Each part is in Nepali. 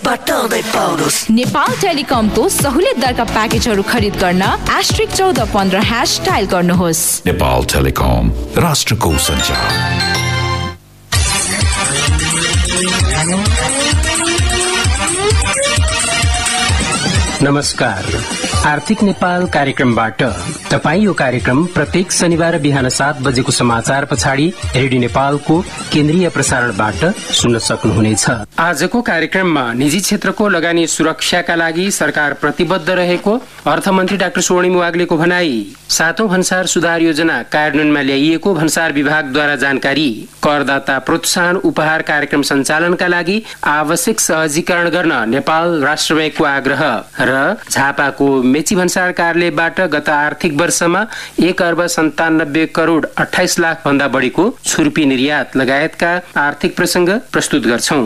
पटाउँदै पाउनुस्। नेपाल टेलिकमको सहुलियत दरका प्याकेजहरू खरिद गर्न *1415# डायल गर्नुहोस्। नेपाल टेलिकम, राष्ट्रको सञ्चार। नमस्कार, आर्थिक नेपाल कार्यक्रमबाट तपाईँ यो कार्यक्रम प्रत्येक शनिबार बिहान 7 बजेको समाचार पछाडि रेडियो नेपालको केन्द्रीय प्रसारणबाट सुन्न सक्नुहुनेछ। आजको कार्यक्रममा निजी क्षेत्रको लगानी सुरक्षाका लागि सरकार प्रतिबद्ध रहेको अर्थमन्त्री डाक्टर स्वर्णिम वाग्लेको भनाई, 7औं भन्सार सुधार योजना कार्यान्वयनमा ल्याइएको भन्सार विभागद्वारा जानकारी, करदाता प्रोत्साहन उपहार कार्यक्रम सञ्चालनका लागि आवश्यक सहजीकरण गर्न नेपाल राष्ट्र ब्याङ्कको आग्रह र झापाको मेची भन्सार कार्यालयबाट गत आर्थिक वर्षमा 1,97,28,00,000 भन्दा बढीको छुर्पी निर्यात लगायतका आर्थिक प्रसंग प्रस्तुत गर्छौं।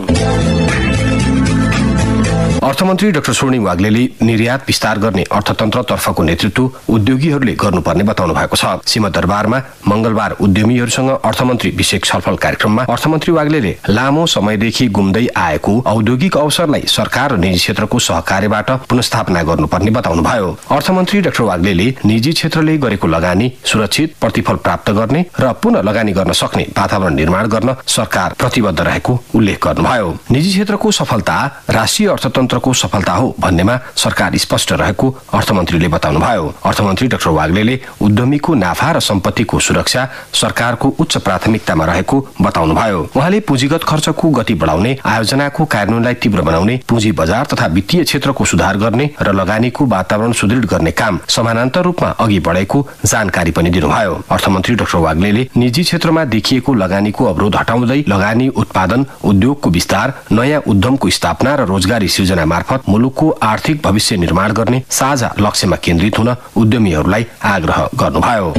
अर्थमन्त्री डाक्टर स्वर्णिम वाग्लेले निर्यात विस्तार गर्ने अर्थतन्त्रतर्फको नेतृत्व उद्योगीहरूले गर्नुपर्ने बताउनु भएको छ। सिंहदरबारमा मंगलबार उद्यमीहरूसँग अर्थमन्त्री विशेष छलफल कार्यक्रममा अर्थमन्त्री वाग्लेले लामो समयदेखि गुम्दै आएको औद्योगिक अवसरलाई सरकार र निजी क्षेत्रको सहकार्यबाट पुनर्स्थापना गर्नुपर्ने बताउनुभयो। अर्थमन्त्री डाक्टर वाग्लेले निजी क्षेत्रले गरेको लगानी सुरक्षित प्रतिफल प्राप्त गर्ने र पुनः लगानी गर्न सक्ने वातावरण निर्माण गर्न सरकार प्रतिबद्ध रहेको उल्लेख गर्नुभयो। निजी क्षेत्रको सफलता राष्ट्रिय अर्थतन्त्र को सफलता हो भन्नेमा सरकार स्पष्ट रहेको अर्थमन्त्रीले बताउनुभयो। अर्थमन्त्री डाक्टर वाग्लेले उद्यमीको नाफा र सम्पत्तिको सुरक्षा सरकारको उच्च प्राथमिकतामा रहेको बताउनुभयो। उहाँले पुँजीगत खर्चको गति बढाउने, आयोजनाको कार्यान्वयनलाई तीव्र बनाउने, पुँजी बजार तथा वित्तीय क्षेत्रको सुधार गर्ने र लगानीको वातावरण सुदृढ गर्ने काम समानान्तर रूपमा अघि बढेको जानकारी पनि दिनुभयो। अर्थमन्त्री डाक्टर वाग्लेले निजी क्षेत्रमा देखिएको लगानीको अवरोध हटाउँदै लगानी उत्पादन, उद्योगको विस्तार, नयाँ उद्यमको स्थापना र रोजगारी सृजना मार्फत मुलुकको आर्थिक भविष्य निर्माण गर्ने साझा लक्ष्यमा केन्द्रित हुन उद्यमीहरूलाई आग्रह गर्नुभयो।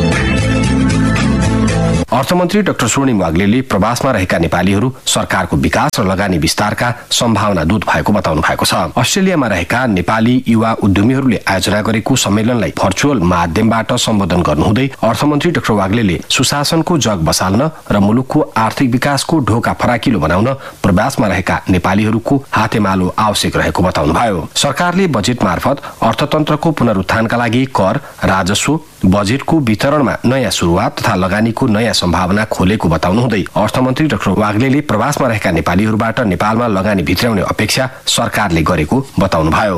अर्थमन्त्री डाक्टर स्वर्णिम वाग्लेले प्रवासमा रहेका नेपालीहरू सरकारको विकास र लगानी विस्तारका सम्भावना दूत भएको बताउनु भएको छ। अस्ट्रेलियामा रहेका नेपाली युवा उद्यमीहरूले आयोजना गरेको सम्मेलनलाई भर्चुअल माध्यमबाट सम्बोधन गर्नुहुँदै अर्थमन्त्री डाक्टर वाग्लेले सुशासनको जग बसाल्न र मुलुकको आर्थिक विकासको ढोका फराकिलो बनाउन प्रवासमा रहेका नेपालीहरूको हातेमालो आवश्यक रहेको बताउनुभयो। सरकारले बजेट मार्फत अर्थतन्त्रको पुनरुत्थानका लागि कर, राजस्व, बजेटको वितरणमा नयाँ सुरुवात तथा लगानीको नयाँ सम्भावना खोलेको बताउनुहुँदै अर्थमन्त्री डाक्टर वाग्लेले प्रवासमा रहेका नेपालीहरूबाट नेपालमा लगानी भित्राउने अपेक्षा सरकारले गरेको बताउनुभयो।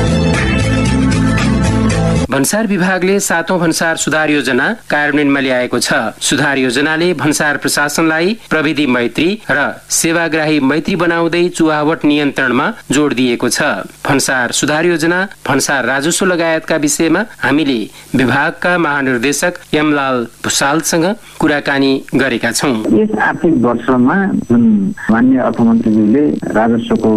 भन्सार विभागले 7औं भन्सार सुधार योजना कार्यान्वयनमा ल्याएको छ। सुधार योजनाले भन्सार प्रशासनलाई प्रविधि मैत्री र सेवाग्राही मैत्री बनाउँदै चुहावट नियन्त्रणमा जोड दिएको छ। भन्सार सुधार योजना, भन्सार राजस्व लगायतका विषयमा हामीले विभागका महानिर्देशक यमलाल भुसालसँग कुराकानी गरेका छौं। यस आर्थिक वर्षमा जुन माननीय अर्थमन्त्रीले राजस्वको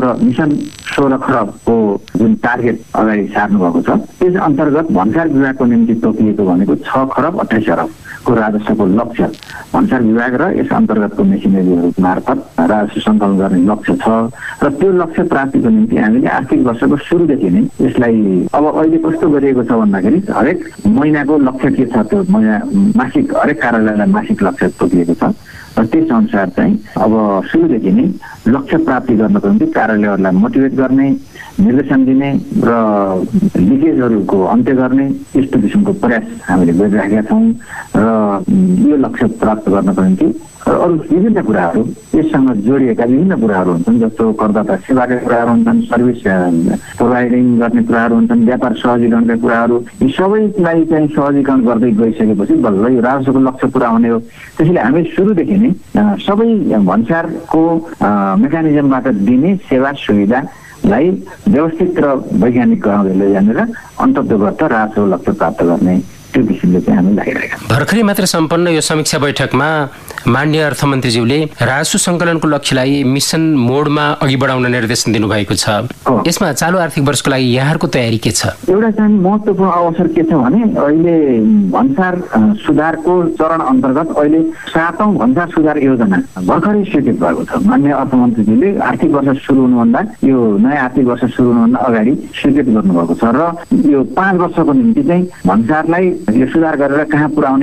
16 खरबको जुन टार्गेट अगाडि सार्नु भएको छ, त्यस अन्तर्गत भन्सार विभागको निम्ति तोकिएको भनेको 6 खरब 28 अरबको राजस्वको लक्ष्य भन्सार विभाग र यस अन्तर्गतको मेसिनरीहरू मार्फत राजस्व सङ्कलन गर्ने लक्ष्य छ र त्यो लक्ष्य प्राप्तिको निम्ति हामीले आर्थिक वर्षको सुरुदेखि नै यसलाई अब अहिले कस्तो गरिएको छ भन्दाखेरि हरेक महिनाको लक्ष्य के छ त्यो मासिक हरेक कार्यालयलाई मासिक लक्ष्य तोकिएको छ र त्यस अनुसार चाहिँ अब सुरुदेखि नै लक्ष्य प्राप्ति गर्नको निम्ति कार्यालयहरूलाई मोटिभेट गर्ने, निर्देशन दिने र लिकेजहरूको अन्त्य गर्ने यस्तो किसिमको प्रयास हामीले गरिरहेका छौँ र यो लक्ष्य प्राप्त गर्नको निम्ति अरू विभिन्न कुराहरू यससँग जोडिएका विभिन्न कुराहरू हुन्छन्, जस्तो करदाता सेवाका कुराहरू हुन्छन्, सर्भिस प्रोभाइडिङ गर्ने कुराहरू हुन्छन्, व्यापार सहजीकरणका कुराहरू, यी सबैलाई चाहिँ सहजीकरण गर्दै गइसकेपछि बल्ल यो राजस्वको लक्ष्य पुरा हुने हो। त्यसैले हामी सुरुदेखि नै सबै भन्सारको मेकानिजमबाट दिने सेवा सुविधालाई व्यवस्थित र वैज्ञानिक गराउँदै लैजाने र अन्ततोगत राजस्व लक्ष्य प्राप्त गर्ने त्यो किसिमले चाहिँ हामी लागिरहेका छौँ। भर्खरै मात्र सम्पन्न यो समीक्षा बैठकमा माननीय अर्थमन्त्रीज्यूले राजस्व सङ्कलनको लक्ष्यलाई मिसन मोडमा अघि बढाउन निर्देशन दिनुभएको छ। यसमा चालु आर्थिक वर्षको लागि यहाँहरूको तयारी के छ? एउटा चाहिँ महत्त्वपूर्ण अवसर के छ भने अहिले भन्सार सुधारको चरण अन्तर्गत अहिले 7औं भन्सार सुधार योजना भर्खरै स्वीकृत भएको छ। माननीय अर्थमन्त्रीजीले आर्थिक वर्ष सुरु हुनुभन्दा यो नयाँ आर्थिक वर्ष सुरु हुनुभन्दा अगाडि स्वीकृत गर्नुभएको छ र यो 5 वर्षको निम्ति चाहिँ भन्सारलाई यो सुधार गरेर कहाँ पुर्याउने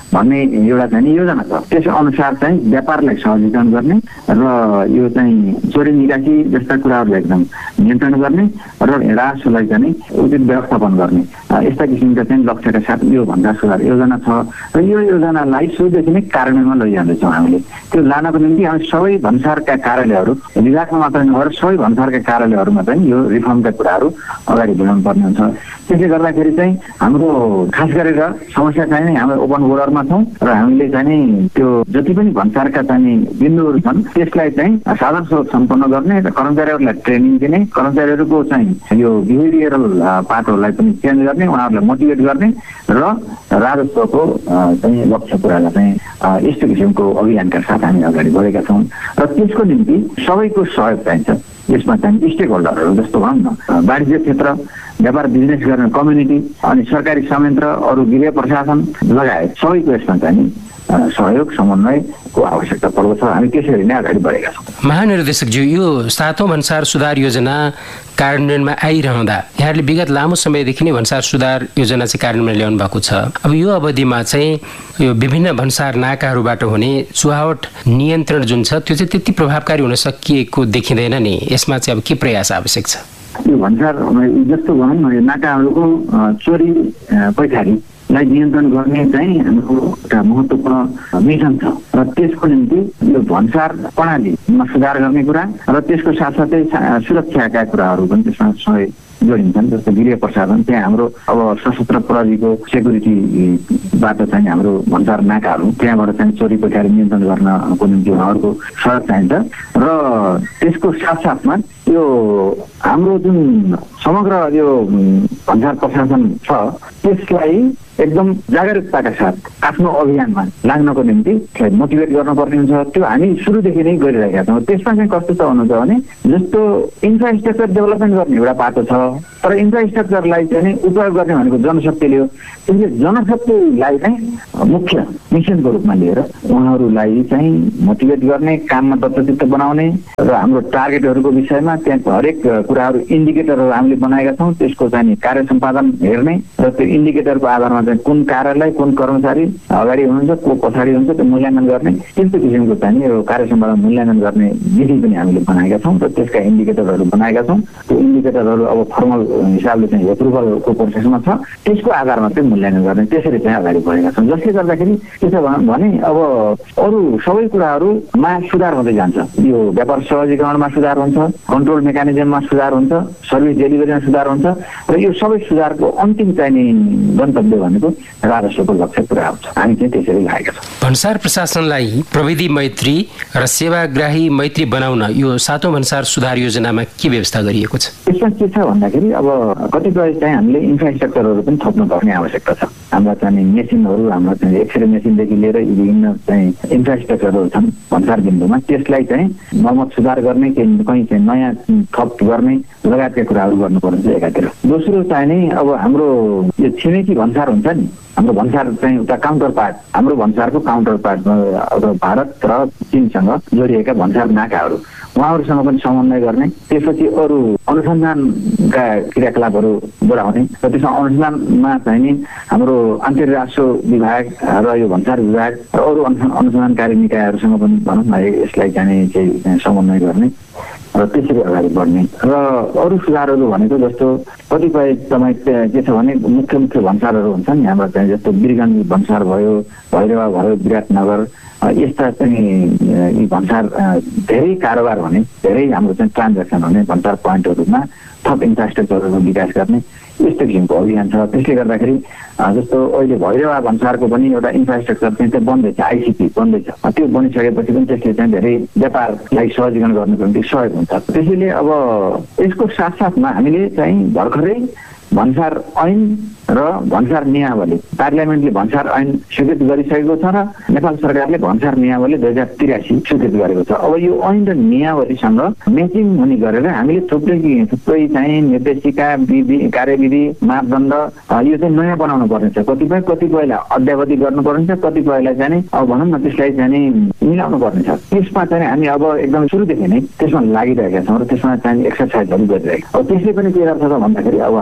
भन्ने एउटा चाहिँ योजना छ। त्यस अनुसार चाहिँ व्यापारलाई सहजीकरण गर्ने र यो चाहिँ चोरी निकासी जस्ता कुराहरूलाई एकदम नियन्त्रण गर्ने र राजस्वलाई चाहिँ उचित व्यवस्थापन गर्ने यस्ता किसिमका चाहिँ लक्ष्यका साथ यो भन्सार सुधार योजना छ र यो योजनालाई सुरुदेखि नै कार्यान्वयनमा लैजाँदैछौँ हामीले। त्यो लानको निम्ति हामी सबै भन्सारका कार्यालयहरू विभागमा मात्र नभएर सबै भन्सारका कार्यालयहरूमा चाहिँ यो रिफर्मका कुराहरू अगाडि बढाउनु पर्ने हुन्छ। त्यसले गर्दाखेरि चाहिँ हाम्रो खास गरेर समस्या चाहिँ हाम्रो ओपन बोर्डरमा छौँ र हामीले चाहिँ त्यो जति पनि भन्सारका चाहिँ बिन्दुहरू छन् त्यसलाई चाहिँ साधन स्रोत सम्पन्न गर्ने र कर्मचारीहरूलाई ट्रेनिङ दिने, कर्मचारीहरूको चाहिँ यो बिहेभियरल पाटोहरूलाई पनि चेन्ज गर्ने, उनीहरूलाई मोटिभेट गर्ने र राजस्वको चाहिँ लक्ष्य पुरालाई चाहिँ यस्तो किसिमको अभियानका साथ हामी अगाडि बढेका छौँ र त्यसको निम्ति सबैको सहयोग चाहिन्छ। यसमा चाहिँ स्टेक होल्डरहरू जस्तो भनौँ न वाणिज्य क्षेत्र, व्यापार बिजनेस गर्ने कम्युनिटी अनि सरकारी संयन्त्र, अरू गृह प्रशासन लगायत सबैको यसमा चाहिँ सहयोग समन्वयको आवश्यकता पर्दछ। हामी त्यसरी नै अगाडि बढेका छौँ। महानिर्देशकज्यू, यो 7औं भन्सार सुधार योजना कार्यान्वयनमा आइरहँदा यहाँहरूले विगत लामो समयदेखि नै भन्सार सुधार योजना चाहिँ कार्यान्वयन ल्याउनु भएको छ। अब यो अवधिमा चाहिँ यो विभिन्न भन्सार नाकाहरूबाट हुने चुहावट नियन्त्रण जुन छ त्यो चाहिँ त्यति प्रभावकारी हुन सकिएको देखिँदैन नि। यसमा चाहिँ अब के प्रयास आवश्यक छ? यो भन्सार जस्तो भनौँ न, यो नाकाहरूको चोरी पैठारीलाई नियन्त्रण गर्ने चाहिँ हाम्रो एउटा महत्त्वपूर्ण मिसन छ र त्यसको निम्ति यो भन्सार प्रणालीमा सुधार गर्ने कुरा र त्यसको साथसाथै सुरक्षाका कुराहरू पनि त्यसमा सहयोग जोडिन्छन्। जस्तो गृह प्रशासन, त्यहाँ हाम्रो अब सशस्त्र प्रहरीको सेक्युरिटीबाट चाहिँ हाम्रो भन्सार नाकाहरू त्यहाँबाट चाहिँ चोरी पैठारी नियन्त्रण गर्नको निम्ति उहाँहरूको सहयोग चाहिन्छ र त्यसको साथसाथमा यो हाम्रो जुन समग्र यो भन्सार प्रशासन छ त्यसलाई एकदम जागरुकताका साथ आफ्नो अभियानमा लाग्नको निम्ति मोटिभेट गर्नुपर्ने हुन्छ। त्यो हामी सुरुदेखि नै गरिरहेका छौँ। त्यसमा चाहिँ कस्तो छ भन्नुहुन्छ भने जस्तो इन्फ्रास्ट्रक्चर डेभलपमेन्ट गर्ने एउटा बाटो छ, तर इन्फ्रास्ट्रक्चरलाई चाहिँ उपयोग गर्ने भनेको जनशक्तिले हो। त्यसले जनशक्तिलाई चाहिँ मुख्य मिसनको रूपमा लिएर उहाँहरूलाई चाहिँ मोटिभेट गर्ने, काममा दत्तचित्त बनाउने र हाम्रो टार्गेटहरूको विषयमा त्यहाँ हरेक कुराहरू इन्डिकेटरहरू हामीले बनाएका छौँ। त्यसको चाहिँ कार्य सम्पादन हेर्ने र त्यो इन्डिकेटरको आधारमा चाहिँ कुन कार्यालय, कुन कर्मचारी अगाडि हुनुहुन्छ, को पछाडि हुन्छ त्यो मूल्याङ्कन गर्ने, त्यस्तो किसिमको चाहिँ यो कार्य सम्पादन मूल्याङ्कन गर्ने विधि पनि हामीले बनाएका छौँ र त्यसका इन्डिकेटरहरू बनाएका छौँ। त्यो इन्डिकेटरहरू अब फर्मल हिसाबले चाहिँ एप्रुभलको प्रोसेसमा छ, त्यसको आधारमा चाहिँ मूल्याङ्कन गर्ने, त्यसरी चाहिँ अगाडि बढेका छौँ। जसले गर्दाखेरि के छ भने अब अरू सबै कुराहरूमा सुधार हुँदै जान्छ। यो व्यापार सहजीकरणमा सुधार हुन्छ, कन्ट्रोल मेकानिजममा सुधार हुन्छ, सर्भिस डेलिभरीमा सुधार हुन्छ र यो सबै सुधारको अन्तिम चाहिने गन्तव्य भनेको राजस्वको लक्ष्य पुरा हुन्छ। हामी चाहिँ त्यसरी लागेका छौँ। भन्सार प्रशासनलाई प्रविधि मैत्री र सेवाग्राही मैत्री बनाउन यो 7औं भन्सार सुधार योजनामा के व्यवस्था गरिएको छ? यसमा के छ भन्दाखेरि अब कतिपय चाहिँ हामीले इन्फ्रास्ट्रक्चरहरू पनि थप्नुपर्ने आवश्यकता छ। हाम्रा चाहिँ मेसिनहरू, हाम्रो चाहिँ एक्सरे मेसिनदेखि लिएर विभिन्न चाहिँ इन्फ्रास्ट्रक्चरहरू छन् भन्सार बिन्दुमा, त्यसलाई चाहिँ मर्मत सुधार गर्ने, कहीँ चाहिँ नयाँ थप गर्ने लगायतका कुराहरू गर्नुपर्ने छ एकातिर। दोस्रो चाहिँ नै अब हाम्रो यो छिमेकी भन्सार हुन्छ नि, हाम्रो भन्सार चाहिँ एउटा काउन्टर पार्ट, हाम्रो भन्सारको काउन्टर पार्ट भारत र चीनसँग जोडिएका भन्सार नाकाहरू उहाँहरूसँग पनि समन्वय गर्ने, त्यसपछि अरू अनुसन्धानका क्रियाकलापहरू बढाउने र त्यसमा अनुसन्धानमा चाहिँ नि हाम्रो अन्तर्राष्ट्रिय विभाग र यो भन्सार विभाग र अरू अनुसन्धानकारी निकायहरूसँग पनि भनौँ न यसलाई चाहिँ समन्वय गर्ने र त्यसरी अगाडि बढ्ने। र अरू सुधारहरू भनेको जस्तो कतिपय समय के छ भने मुख्य भन्सारहरू हुन्छन् हाम्रो चाहिँ जस्तो वीरगञ्ज भन्सार भयो, भैरवा भयो, विराटनगर, यस्ता चाहिँ यी भन्सार धेरै कारोबार हुने, धेरै हाम्रो चाहिँ ट्रान्ज्याक्सन हुने भन्सार पोइन्टहरूमा थप इन्फ्रास्ट्रक्चरहरू विकास गर्ने यस्तो किसिमको अभियान छ। त्यसले गर्दाखेरि जस्तो अहिले भैरवा भन्सारको पनि एउटा इन्फ्रास्ट्रक्चर चाहिँ बन्दैछ, आइसिपी बन्दैछ। त्यो बनिसकेपछि पनि त्यसले चाहिँ धेरै व्यापारलाई सहजीकरण गर्नुको निम्ति सहयोग हुन्छ। त्यसैले अब यसको साथसाथमा हामीले चाहिँ भर्खरै भन्सार ऐन र भन्सार नियावली, पार्लियामेन्टले भन्सार ऐन स्वीकृत गरिसकेको छ र नेपाल सरकारले भन्सार नियावली 2083 स्वीकृत गरेको छ। अब यो ऐन र नियावलीसँग म्याचिङ हुने गरेर हामीले थुप्रै चाहिँ निर्देशिका, विधि, कार्यविधि, मापदण्ड यो चाहिँ नयाँ बनाउनु पर्ने छ। कतिपयलाई अद्यावधि गर्नुपर्ने छ, कतिपयलाई चाहिँ अब भनौँ न त्यसलाई चाहिँ मिलाउनु पर्ने छ। त्यसमा चाहिँ हामी अब एकदम सुरुदेखि नै त्यसमा लागिरहेका छौँ र त्यसमा चाहिँ एक्सर्साइजहरू गरिरहेका छौँ। अब त्यसले पनि के गर्छ त भन्दाखेरि अब हामीलाई चाहिँ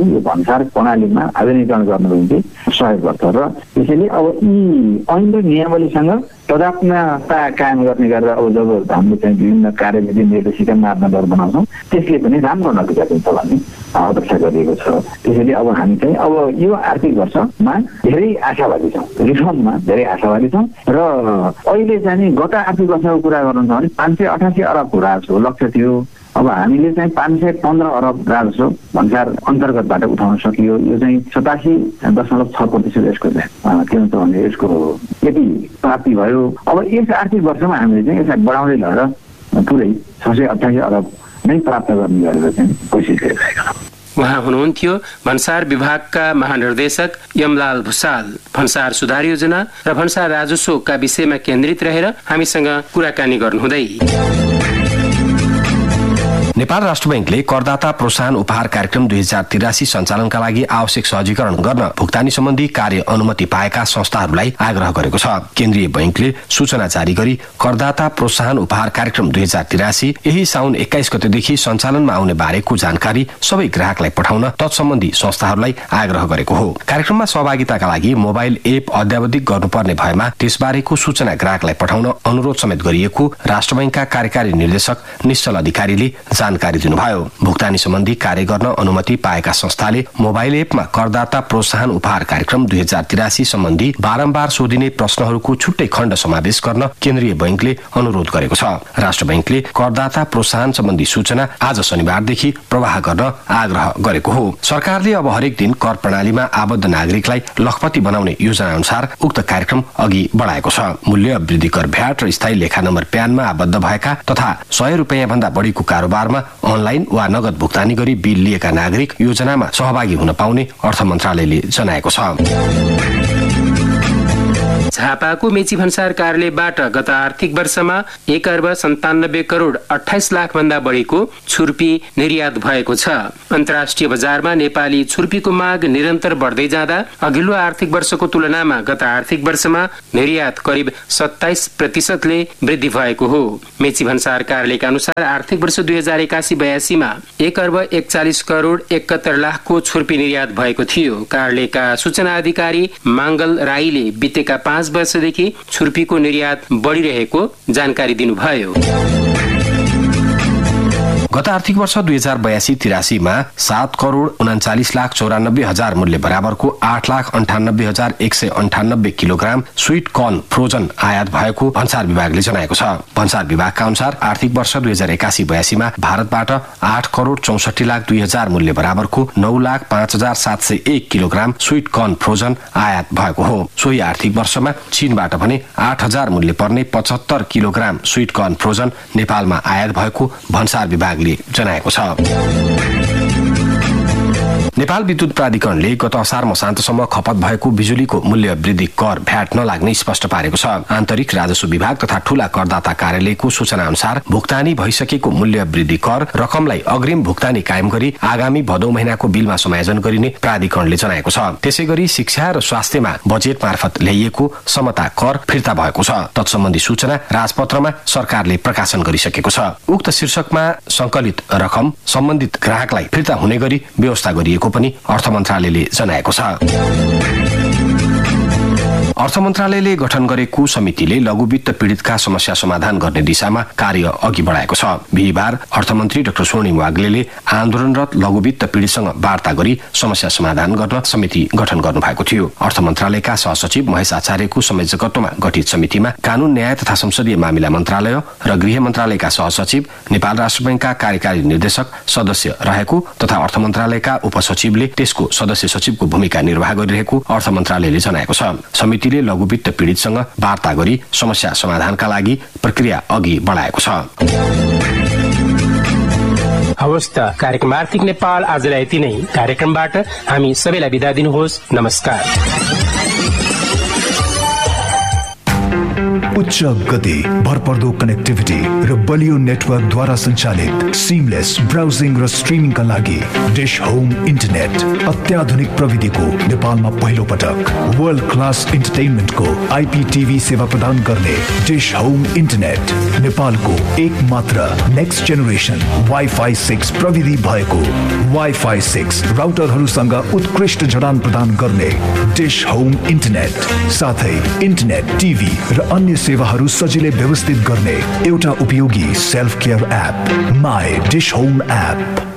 पनि यो भन्सार प्रणालीमा आधुनिकीकरण गर्नको निम्ति सहयोग गर्छ र त्यसैले अब यी ऐन र नियमावलीसँग तदात्मता कायम गर्ने गरेर अब जब हामीले चाहिँ विभिन्न कार्यविधि निर्देशिका मापदण्डहरू बनाउँछौँ त्यसले पनि राम्रो नतिजा दिन्छ भन्ने अपेक्षा गरिएको छ। त्यसैले अब हामी चाहिँ अब यो आर्थिक वर्षमा धेरै आशावादी छौँ, रिफर्ममा धेरै आशावादी छौँ र अहिले चाहिँ गत आर्थिक वर्षको कुरा गर्नु छ भने 588 अरबको राजस्व लक्ष्य थियो। अब हामीले चाहिँ 515 अरब राजस्व भन्सार अन्तर्गतबाट उठाउन सकियो। यो चाहिँ 87.6% यसको के भन्छ भने यसको यति प्राप्ति भयो। अब यस आर्थिक वर्षमा हामीले चाहिँ यसलाई बढाउँदै लगेर पुरै 628 अरब नै प्राप्त गर्ने गरेर चाहिँ कोसिस गरिरहेका छौँ। उहाँ हुनुहुन्थ्यो भन्सार विभागका महानिर्देशक यमलाल भुसाल। भन्सार सुधार योजना र भन्सार राजस्वका विषयमा केन्द्रित रहेर हामीसँग कुराकानी गर्नुहुँदै नेपाल राष्ट्र बैंकले करदाता प्रोत्साहन उपहार कार्यक्रम 2083 सञ्चालनका लागि आवश्यक सहजीकरण गर्न भुक्तानी सम्बन्धी कार्य अनुमति पाएका संस्थाहरूलाई आग्रह गरेको छ। केन्द्रीय बैंकले सूचना जारी गरी करदाता प्रोत्साहन उपहार कार्यक्रम 2083 यही साउन 21 गतेदेखि सञ्चालनमा आउने बारेको जानकारी सबै ग्राहकलाई पठाउन तत्सम्बन्धी संस्थाहरूलाई आग्रह गरेको हो। कार्यक्रममा सहभागिताका लागि मोबाइल एप अद्यावधिक गर्नुपर्ने भएमा त्यसबारेको सूचना ग्राहकलाई पठाउन अनुरोध समेत गरिएको राष्ट्र बैंकका कार्यकारी निर्देशक निश्चल अधिकारीले जानकारी दिनुभयो। भुक्तानी सम्बन्धी कार्य गर्न अनुमति पाएका संस्थाले मोबाइल एपमा करदाता प्रोत्साहन उपहार कार्यक्रम 2083 सम्बन्धी बारम्बार सोधिने प्रश्नहरूको छुट्टै खण्ड समावेश गर्न केन्द्रीय बैंकले अनुरोध गरेको छ। राष्ट्र बैंकले करदाता प्रोत्साहन सम्बन्धी सूचना आज शनिबारदेखि प्रवाह गर्न आग्रह गरेको हो। सरकारले अब हरेक दिन कर प्रणालीमा आबद्ध नागरिकलाई लखपति बनाउने योजना अनुसार उक्त कार्यक्रम अघि बढाएको छ। मूल्य वृद्धि कर भ्याट र स्थायी लेखा नम्बर प्यानमा आबद्ध भएका तथा 100 रुपैयाँ भन्दा बढीको कारोबारमा अनलाइन वा नगद भुक्तानी गरी बिल लिएका नागरिक योजनामा सहभागी हुन पाउने अर्थ मन्त्रालयले जनाएको छ। झापाको मेची भन्सार कार्यालयबाट गत आर्थिक वर्षमा 1 अर्ब 97 करोड 28 लाख भन्दा बढीको छुर्पी निर्यात भएको छ। अन्तर्राष्ट्रिय बजारमा नेपाली छुर्पीको माग निरन्तर बढ्दै जाँदा अघिल्लो आर्थिक वर्षको तुलनामा गत आर्थिक वर्षमा निर्यात करिब 27% ले वृद्धि भएको हो। मेची भन्सार कार्यालयका अनुसार आर्थिक वर्ष 2081-82 मा 1 अर्ब 41 करोड 71 लाखको छुर्पी निर्यात भएको थियो। कार्यालयका सूचना अधिकारी माङ्गल राईले बितेका 5 वर्षदेखि छुर्पीको निर्यात बढिरहेको जानकारी दिनुभयो। गत आर्थिक वर्ष 2082-83 मा 7 करोड 39 लाख 94 हजार मूल्य बराबरको 8 लाख 98 हजार 198 किलोग्राम स्वीट कर्न फ्रोजन आयात भएको भन्सार विभागले जनाएको छ। भन्सार विभागका अनुसार आर्थिक वर्ष 2081-82 मा भारतबाट 8 करोड 64 लाख 2 हजार मूल्य बराबरको 9 लाख 5 हजार 701 किलोग्राम स्वीट कर्न फ्रोजन आयात भएको हो। सोही आर्थिक वर्षमा चीनबाट भने 8 हजार मूल्य पर्ने 75 किलोग्राम स्वीट कर्न फ्रोजन नेपालमा आयात भएको भन्सार विभाग जनाएको छ। नेपाल विद्युत प्राधिकरणले गत असार मसान्तसम्म खपत भएको बिजुलीको मूल्य वृद्धि कर भ्याट नलाग्ने स्पष्ट पारेको छ। आन्तरिक राजस्व विभाग तथा ठूला करदाता कार्यालयको सूचना अनुसार भुक्तानी भइसकेको मूल्य वृद्धि कर रकमलाई अग्रिम भुक्तानी कायम गरी आगामी भदौ महिनाको बिलमा समायोजन गरिने प्राधिकरणले जनाएको छ। त्यसैगरी शिक्षा र स्वास्थ्यमा बजेट मार्फत ल्याइएको समता कर फिर्ता भएको छ। तत्सम्बन्धी सूचना राजपत्रमा सरकारले प्रकाशन गरिसकेको छ। उक्त शीर्षकमा संकलित रकम सम्बन्धित ग्राहकलाई फिर्ता हुने गरी व्यवस्था गरिएको पनि अर्थ मन्त्रालयले जनाएको छ। अर्थ मन्त्रालयले गठन गरेको समितिले लघु वित्त पीडितका समस्या समाधान गर्ने दिशामा कार्य अघि बढाएको छ। बिहिबार अर्थमन्त्री डाक्टर स्वर्णिम वाग्लेले आन्दोलनरत लघु वित्त पीडितसँग वार्ता गरी समस्या समाधान गर्न समिति गठन गर्नु भएको थियो। अर्थ मन्त्रालयका सहसचिव महेश आचार्यको संयोजकत्वमा गठित समितिमा कानून न्याय तथा संसदीय मामिला मन्त्रालय र गृह मन्त्रालयका सहसचिव, नेपाल राष्ट्र बैंकका कार्यकारी निर्देशक सदस्य रहेको तथा अर्थ मन्त्रालयका उपसचिवले त्यसको सदस्य सचिवको भूमिका निर्वाह गरिरहेको अर्थ मन्त्रालयले जनाएको छ। समितिले लघु वित्त पीडितसँग वार्ता गरी समस्या समाधानका लागि प्रक्रिया अघि बढाएको छ। हवस् त, कार्यक्रम आर्थिक नेपाल आजलाई यति नै। कार्यक्रमबाट हामी सबैलाई बिदा दिनुहोस्। नमस्कार। उच्च गति, भरपर्दो कनेक्टिभिटी र बलियो नेटवर्कद्वारा सञ्चालित सिमलेस ब्राउजिङ र स्ट्रिमिङका लागि डिश होम इन्टरनेट। अत्याधुनिक प्रविधिको नेपालमा पहिलो पटक वर्ल्ड क्लास इन्टरटेनमेन्टको IPTV सेवा प्रदान गर्ने डिश होम इन्टरनेट नेपालको एक मात्र नेक्स्ट जेनेरेसन वाइफाई 6 प्रविधि भएको वाइफाई 6 राउटरहरूसँग उत्कृष्ट जडान प्रदान गर्ने डिश होम इन्टरनेट, साथै इन्टरनेट, टिभी र अन्य सेवाहरू सजिलै व्यवस्थित गर्ने एउटा उपयोगी self care app, my dish home app.